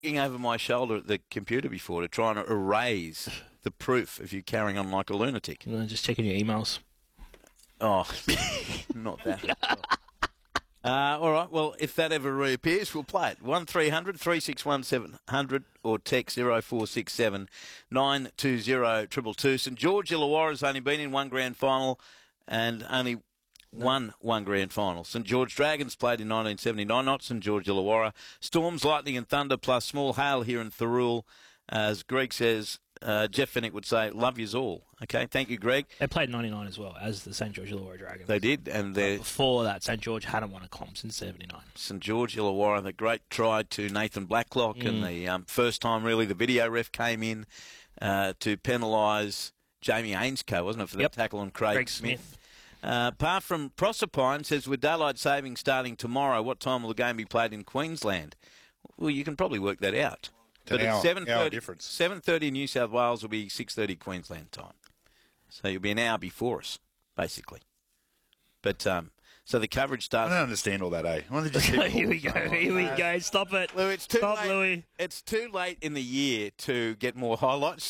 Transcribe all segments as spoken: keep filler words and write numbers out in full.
looking over my shoulder at the computer before to try and erase the proof of you carrying on like a lunatic. You know, just checking your emails. Oh, not that. Uh, all right, well, if that ever reappears, we'll play it. one three hundred three six one seven hundred or text zero four six seven nine two zero two two two. St George Illawarra's only been in one grand final and only won one grand final. St George Dragons played in nineteen seventy-nine, not St George Illawarra. Storms, lightning and thunder plus small hail here in Thirroul. As Greg says, uh, Jeff Fennick would say, love yous all. Okay, thank you, Greg. They played ninety-nine as well as the St George Illawarra Dragons. They did, and but before that, St George hadn't won a comp since seventy-nine. St George Illawarra, the great try to Nathan Blacklock, mm. and the um, first time really the video ref came in uh, to penalise Jamie Ainscough, wasn't it, for the yep. tackle on Craig, Craig Smith. Smith. Uh, apart from Proserpine, says, with daylight saving starting tomorrow, what time will the game be played in Queensland? Well, you can probably work that out. It's but at seven thirty, difference. seven thirty New South Wales will be six thirty Queensland time. So you'll be an hour before us, basically. But um, so the coverage starts. I don't understand all that, eh? Why don't they just Here we go. Here we go. Stop it. Lou, it's too Stop, late. Louis. It's too late in the year to get more highlights.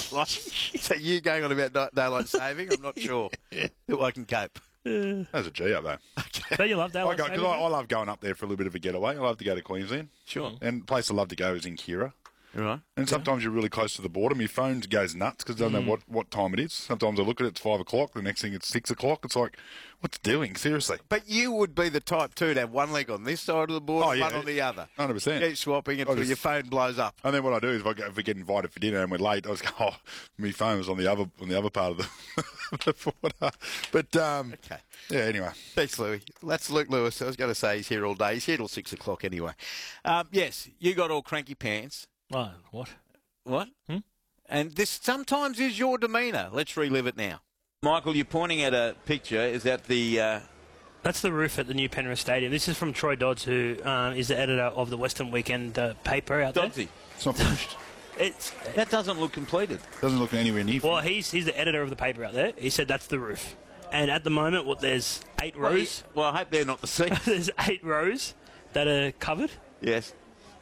So you going on about daylight saving? I'm not sure that I can cope. That's a G up there. Okay. Don't you love daylight I, go, saving? I, I love going up there for a little bit of a getaway. I love to go to Queensland. Sure. And the place I love to go is in Kira. Right. And sometimes you're really close to the border. My phone goes nuts because I don't mm. know what, what time it is. Sometimes I look at it, it's five o'clock. The next thing it's six o'clock. It's like, what's it doing? Seriously. But you would be the type, too, to have one leg on this side of the border, oh, yeah. one on the other. one hundred percent. Keep swapping until just, your phone blows up. And then what I do is if, I get, if we get invited for dinner and we're late, I just go, oh, my phone was on the other on the other part of the, the border. But, um, okay. Yeah, anyway. Thanks, Louis. That's Luke Lewis. I was going to say he's here all day. He's here till six o'clock anyway. Um, yes, you got all cranky pants. Oh, what? What? Hmm? And this sometimes is your demeanour. Let's relive it now. Michael, you're pointing at a picture. Is that the... Uh... That's the roof at the new Penrith Stadium. This is from Troy Dodds, who uh, is the editor of the Western Weekend uh, paper out Doddsy. there. It's not finished. It's, that doesn't look completed. Doesn't look anywhere near. Well, he's, he's the editor of the paper out there. He said that's the roof. And at the moment, what there's eight well, rows. He, well, I hope they're not the seats. There's eight rows that are covered. Yes.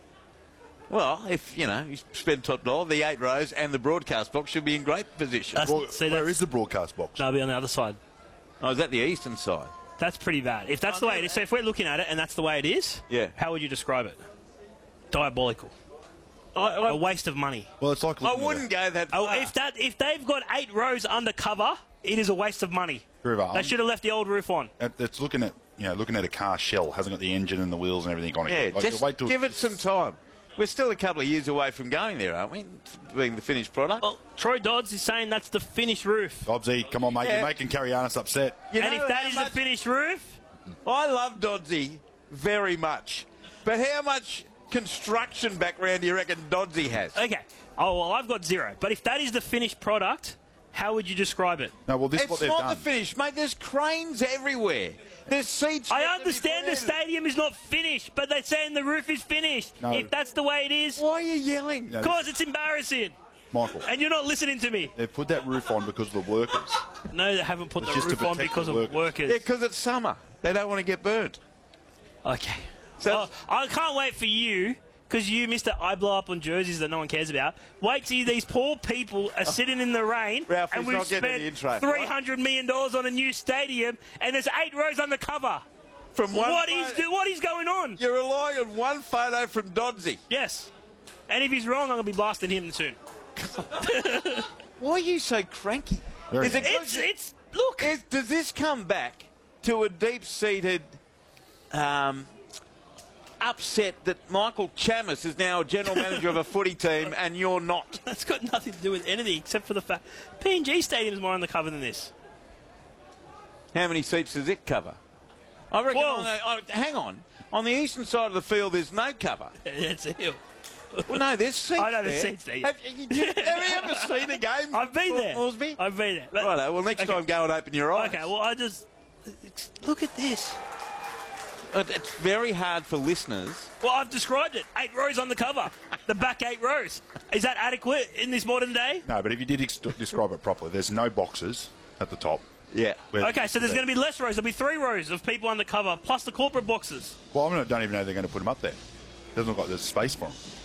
Well, if, you know, you spend top dollar, the eight rows and the broadcast box should be in great position. Well, see, where is the broadcast box? That'll be on the other side. Oh, is that the eastern side? That's pretty bad. If that's oh, the way it is, so if we're looking at it and that's the way it is, yeah. How would you describe it? Diabolical. I, I, a waste of money. Well, it's like I wouldn't go that far. Oh, if that if they've got eight rows under cover, it is a waste of money. River, they should have left the old roof on. It's looking at you know looking at a car shell, hasn't got the engine and the wheels and everything on it. Yeah, like, just wait till give it some time. We're still a couple of years away from going there, aren't we? Being the finished product. Well, Troy Dodds is saying that's the finished roof. Dodsy, come on, mate. Yeah. You're making Carrianis upset. You and if that is much... the finished roof? I love Dodsy very much. But how much construction background do you reckon Dodsy has? Okay. Oh, well, I've got zero. But if that is the finished product, how would you describe it? No, well, this it's is what they've not done. the finish, mate. There's cranes everywhere. There's seats. I understand the stadium is not finished, but they're saying the roof is finished. No. If that's the way it is... Why are you yelling? Because no, it's embarrassing. Michael. And you're not listening to me. They've put that roof on because of the workers. No, they haven't put it's the roof on because of workers. workers. Yeah, because it's summer. They don't want to get burnt. Okay. So oh, I can't wait for you... Because you, Mister I blow up on jerseys that no one cares about. Wait till these poor people are sitting in the rain Ralph, and we've spent three hundred million dollars on a new stadium and there's eight rows under cover. From one what is do, what is going on? You're relying on one photo from Dodsy. Yes. And if he's wrong, I'm going to be blasting him soon. Why are you so cranky? Is it it's, it's, look. Is, does this come back to a deep-seated... Um, upset that Michael Chammas is now a general manager of a footy team and you're not? That's got nothing to do with anything except for the fact P N G Stadium is more undercover than this. How many seats does it cover? I reckon. On the, oh, hang on. On the eastern side of the field, there's no cover. It's a hill. Well, no, there's seats. I know there. there's seats there. Have, you, have you ever seen a game? I've been there. Moresby? I've been there. But, right. Well, next okay. time, go and open your eyes. Okay. Well, I just look at this. It's very hard for listeners. Well, I've described it. Eight rows on the cover. The back eight rows. Is that adequate in this modern day? No, but if you did ex- describe it properly, there's no boxes at the top. Yeah. Okay, so there's going to be less rows. There'll be three rows of people under cover, plus the corporate boxes. Well, I don't even know they're going to put them up there. Doesn't look like there's space for them.